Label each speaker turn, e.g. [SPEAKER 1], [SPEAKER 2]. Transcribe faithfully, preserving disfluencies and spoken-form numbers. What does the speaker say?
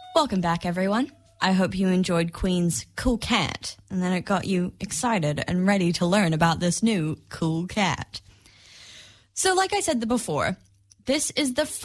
[SPEAKER 1] Welcome back, everyone. I hope you enjoyed Queen's Cool Cat, and then it got you excited and ready to learn about this new cool cat. So like I said before, this is the